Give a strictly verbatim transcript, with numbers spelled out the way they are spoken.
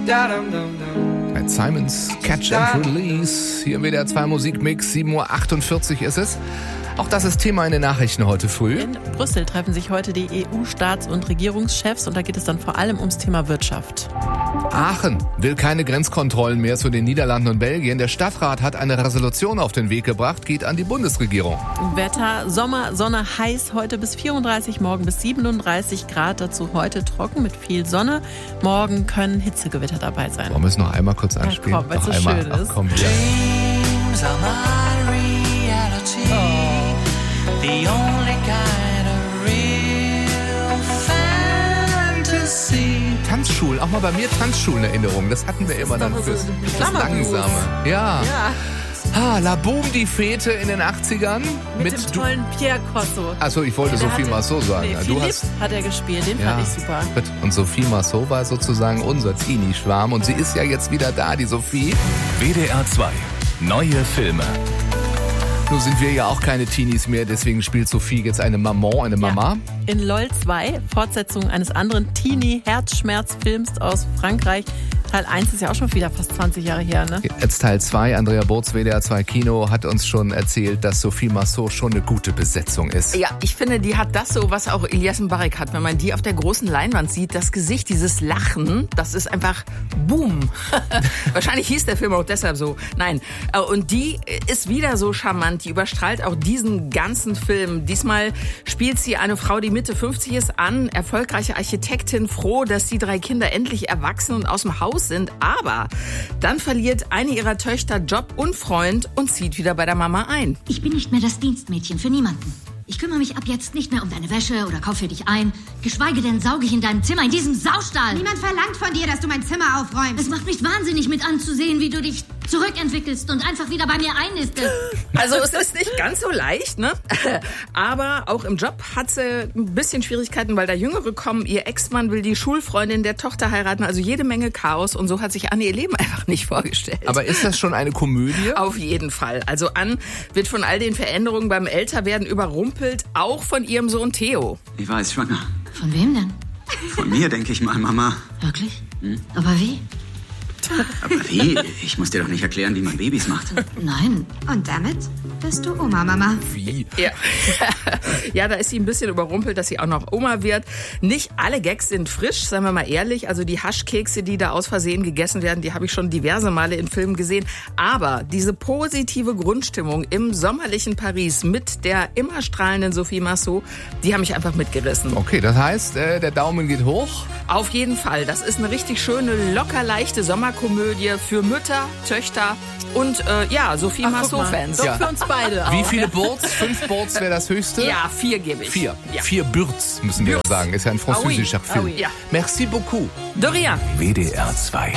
At Simons Catch and Release. Hier im W D R zwei Musikmix, sieben Uhr achtundvierzig ist es. Auch das ist Thema in den Nachrichten heute früh. In Brüssel treffen sich heute die E U-Staats- und Regierungschefs und da geht es dann vor allem ums Thema Wirtschaft. Aachen will keine Grenzkontrollen mehr zu den Niederlanden und Belgien. Der Stadtrat hat eine Resolution auf den Weg gebracht, geht an die Bundesregierung. Wetter, Sommer, Sonne, heiß, heute bis vierunddreißig, morgen bis siebenunddreißig Grad. Dazu heute trocken mit viel Sonne. Morgen können Hitzegewitter dabei sein. Wollen wir es noch einmal kurz anspielen? Ja, komm, weil es so einmal. schön Ach, ist. komm, ja. The only kind of real fantasy. Tanzschulen, auch mal bei mir Tanzschulen-Erinnerungen. Das hatten wir immer dann fürs, fürs Langsame. Ja. Ja. Ah, La Boom, die Fete in den achtzigern. Mit, mit dem du- tollen Pierre Corso. Achso, ich wollte Der Sophie hatte- Marceau sagen. Nee, Ja, du Philipp hast, hat er gespielt, den ja, fand ich super. gut. Und Sophie Marceau war sozusagen unser Teenie-Schwarm. Und sie ist ja jetzt wieder da, die Sophie. W D R zwei. Neue Filme. Nun sind wir ja auch keine Teenies mehr, deswegen spielt Sophie jetzt eine Maman, eine Mama. Ja. In LOL zwei, Fortsetzung eines anderen Teenie-Herzschmerzfilms aus Frankreich. Teil eins ist ja auch schon wieder fast zwanzig Jahre her, ne? Jetzt Teil zwei. Andrea Burz, W D R zwei Kino, hat uns schon erzählt, dass Sophie Marceau schon eine gute Besetzung ist. Ja, ich finde, die hat das so, was auch Elias Mbarek hat. Wenn man die auf der großen Leinwand sieht, das Gesicht, dieses Lachen, das ist einfach boom. Wahrscheinlich hieß der Film auch deshalb so. Nein, und die ist wieder so charmant. Die überstrahlt auch diesen ganzen Film. Diesmal spielt sie eine Frau, die Mitte fünfzig ist, an, erfolgreiche Architektin, froh, dass die drei Kinder endlich erwachsen und aus dem Haus sind. Aber dann verliert eine ihrer Töchter Job und Freund und zieht wieder bei der Mama ein. Ich bin nicht mehr das Dienstmädchen für niemanden. Ich kümmere mich ab jetzt nicht mehr um deine Wäsche oder kaufe für dich ein. Geschweige denn sauge ich in deinem Zimmer, in diesem Saustall. Niemand verlangt von dir, dass du mein Zimmer aufräumst. Es macht mich wahnsinnig mit anzusehen, wie du dich zurückentwickelst und einfach wieder bei mir einnistest. Also es ist nicht ganz so leicht, ne? Aber auch im Job hat sie ein bisschen Schwierigkeiten, weil da Jüngere kommen. Ihr Ex-Mann will die Schulfreundin der Tochter heiraten. Also jede Menge Chaos. Und so hat sich Anne ihr Leben einfach nicht vorgestellt. Aber ist das schon eine Komödie? Auf jeden Fall. Also Anne wird von all den Veränderungen beim Älterwerden überrumpelt. Auch von ihrem Sohn Theo. Ich war jetzt schwanger. Von wem denn? Von mir, denke ich mal, Mama. Wirklich? Hm? Aber wie? Aber wie? Ich muss dir doch nicht erklären, wie man Babys macht. Nein. Und damit bist du Oma, Mama. Wie? Ja. Ja, da ist sie ein bisschen überrumpelt, dass sie auch noch Oma wird. Nicht alle Gags sind frisch, seien wir mal ehrlich. Also die Haschkekse, die da aus Versehen gegessen werden, die habe ich schon diverse Male in Filmen gesehen. Aber diese positive Grundstimmung im sommerlichen Paris mit der immer strahlenden Sophie Marceau, die haben mich einfach mitgerissen. Okay, das heißt, äh, der Daumen geht hoch. Auf jeden Fall. Das ist eine richtig schöne, locker leichte Sommerkomödie für Mütter, Töchter und äh, ja, Sophie Marceau-Fans. Doch Ja. für uns beide auch. Wie viele Burz? Fünf Burz wäre das höchste? Ja, vier gebe ich. Vier. Ja. Vier Burz müssen wir Burz. sagen. Ist ja ein französischer Ah oui. Film. Ah oui. Ja. Merci beaucoup. De rien. W D R zwei.